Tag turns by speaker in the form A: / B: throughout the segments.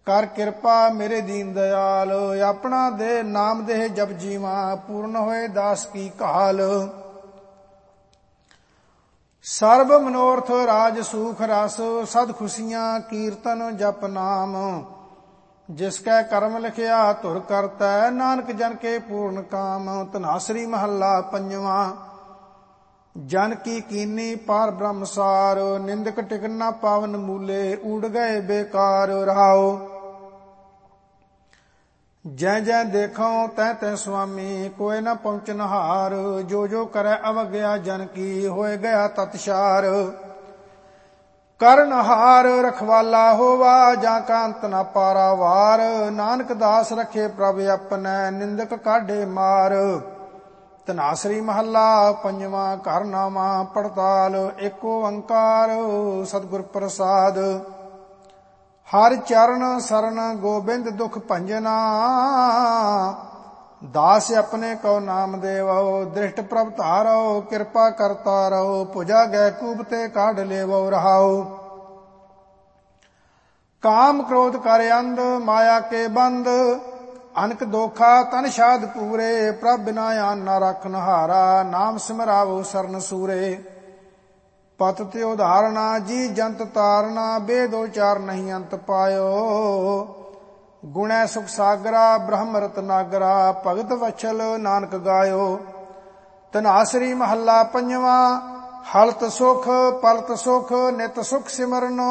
A: ਕਰ ਕਿਰਪਾ ਮੇਰੇ ਦੀਨ ਦਿਆਲ। ਆਪਣਾ ਦੇ ਨਾਮ ਦੇਹ ਜਪ ਜੀਵਾ, ਪੂਰਨ ਹੋਏ ਦਾਸ ਕੀ ਕਾਲ। ਸਰਬ ਮਨੋਰਥ ਰਾਜ ਸੂਖ ਰਸ, ਸਦ ਖੁਸ਼ੀਆਂ ਕੀਰਤਨ ਜਪ ਨਾਮ। ਜਿਸ ਕੈ ਕਰਮ ਲਿਖਿਆ ਧੁਰ ਕਰਤੈ, ਨਾਨਕ ਜਨ ਕੇ ਪੂਰਨ ਕਾਮ। ਧਨਾਸਰੀ ਮਹੱਲਾ ਪੰਜਵਾਂ। ਜਨ ਕੀ ਕੀਨੀ ਪਾਰ ਬ੍ਰਹਮਸਾਰ, ਨਿੰਦਕ ਟਿਕਨ ਨਾ ਪਾਵਨ ਮੂਲੇ, ਊੜ ਗਏ ਬੇਕਾਰ ਰਹਾਓ। ਜੈ ਜੈ ਦੇਖੋ ਤੈ ਤੈ ਸੁਆਮੀ, ਕੋਇ ਨਾ ਪਹੁੰਚਨ ਹਾਰ। ਜੋ ਜੋ ਕਰੈ ਅਵਗਿਆ ਜਨ ਕੀ, ਹੋਏ ਗਿਆ ਤਤਸ਼ਾਰ। ਕਰਨਹਾਰ ਰਖਵਾਲਾ ਹੋਵਾ, ਜਾਂ ਕਾ ਅੰਤ ਨਾ ਪਾਰਾਵਾਰ। ਨਾਨਕ ਦਾਸ ਰਖੇ ਪ੍ਰਭ ਆਪਣੈ, ਨਿੰਦਕ ਕਾਢੇ ਮਾਰ। ਧਨਾਸਰੀ ਮਹੱਲਾ ਪੰਜਵਾਂ। ਘਰ ਨਾਵਾਂ ਪੜਤਾਲ, ਏਕ ਓੰਕਾਰ ਸਤਿਗੁਰ ਪ੍ਰਸਾਦ। ਹਰਿ ਚਰਨ ਸਰਣ ਗੋਬਿੰਦ ਦੁਖ ਭੰਜਨਾ, ਦਾਸ ਆਪਣੇ ਕਉ ਨਾਮ ਦੇਵੋ। ਦ੍ਰਿਸ਼ਟ ਪ੍ਰਭ ਧਾਰੋ, ਕਿਰਪਾ ਕਰਤਾ ਰਹੋ। ਭੁਜਾ ਗੈ ਕੂਪ ਤੇ ਕਾਢ ਲੇਵੋ ਰਹਾਓ। ਕਾਮ ਕ੍ਰੋਧ ਕਰ ਅੰਧ, ਮਾਇਆ ਕੇ ਬੰਦ। ਅਨਕ ਦੋਖਾ ਤਨ ਸ਼ਾਦ ਪੂਰੇ, ਪ੍ਰਭ ਬਿਨਾ ਆਨ ਨਾ ਰਾਖਨ ਹਾਰਾ। ਨਾਮ ਸਿਮਰਾਵੋ ਸਰਨ ਸੂਰੇ। ਪਤ ਤੇ ਉਧਾਰਣਾ ਜੀ ਜੰਤ ਤਾਰਨਾ, ਬੇਦ ਉਚਾਰ ਨਹੀਂ ਅੰਤ ਪਾਇਓ। ਗੁਣੈ ਸੁਖ ਸਾਗਰਾ ਬ੍ਰਹਮ ਰਤਨਾਗਰਾ, ਭਗਤ ਵਛਲ ਨਾਨਕ ਗਾਇਓ। ਧਨਾਸਰੀ ਮਹੱਲਾ ਪੰਜਵਾਂ। ਹਲਤ ਸੁਖ ਪਲਤ ਸੁਖ, ਨਿਤ ਸੁਖ ਸਿਮਰਨੋ।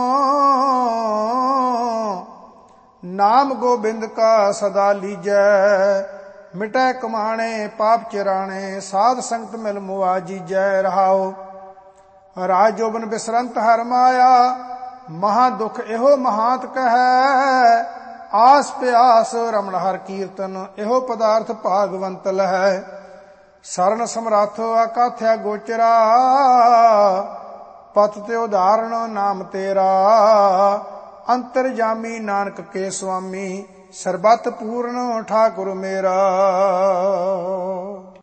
A: ਨਾਮ ਗੋਬਿੰਦ ਕਾ ਸਦਾ ਲੀਜੈ, ਮਿਟੈ ਕਮਾਣੇ ਪਾਪ ਚਿਰਾਣੇ। ਸਾਧ ਸੰਗਤ ਮਿਲ ਮੁਆ ਜੀਜੈ ਰਹਾਓ। ਰਾਜ ਜੋਬਨ ਬਿਸਰੰਤ ਹਰ ਮਾਇਆ, ਮਹਾ ਦੁਖ ਇਹੋ ਮਹਾਂਤ ਕਹੈ। ਆਸ ਪਿਆਸ ਰਮਣ ਹਰ ਕੀਰਤਨ, ਇਹੋ ਪਦਾਰਥ ਭਾਗਵੰਤ ਲਹੈ। ਸਰਨ ਸਮਰੱਥ ਅਕਾਥਿਆ ਗੋਚਰਾ, ਪਤ ਤੇ ਉਧਾਰਨ ਨਾਮ ਤੇਰਾ। ਅੰਤਰਜਾਮੀ ਨਾਨਕ ਕੇ ਸੁਆਮੀ, ਸਰਬਤ ਪੂਰਨ ਠਾਕੁਰ ਮੇਰਾ।